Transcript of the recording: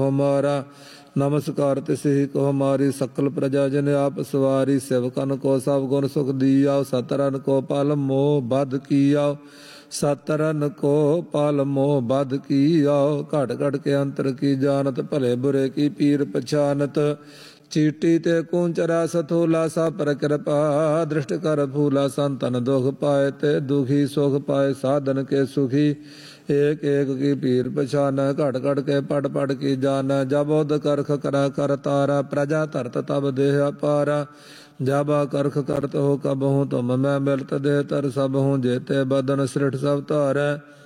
हमारा नमस्कार तिसहि को हमारी सकल प्रजा जन आप सवारी सेवकन को सब गुण सुख दिया सतरन को पाल मोह बद किया सतरन को पाल मोह बद किया घट घट के अंतर की जानत भले बुरे की पीर पछानत चीटी ते कूंचरा सथोला सा पर कृपा दृष्ट कर फूला संतन दुख पाए ते दुखी सुख पाए साधन के सुखी एक एक की पीर पछान घट घट के पढ़ पढ़ की जान जब उद करख करा कर तारा प्रजा धरत तब देह अपारा जब करख करत हो कब हूँ तुम मैं मिलत देह तर सब हूँ जेते बदन सृठ सब तारै